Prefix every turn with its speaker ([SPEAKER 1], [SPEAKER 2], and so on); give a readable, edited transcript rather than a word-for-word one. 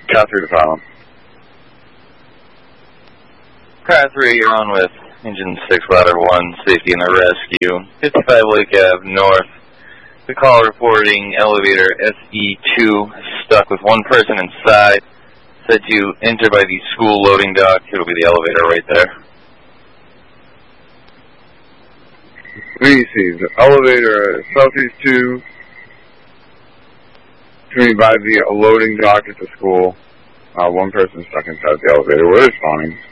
[SPEAKER 1] Car 3 to Fallon.
[SPEAKER 2] Car 3, you're on with Engine 6, Ladder 1, Safety and the Rescue. 55 Lake Ave North. The call reporting elevator SE2 stuck with one person inside. Said to enter by the school loading dock. It'll be the elevator right there.
[SPEAKER 1] We see the elevator Southeast 2. Coming by the loading dock at the school. One person stuck inside the elevator. We're responding.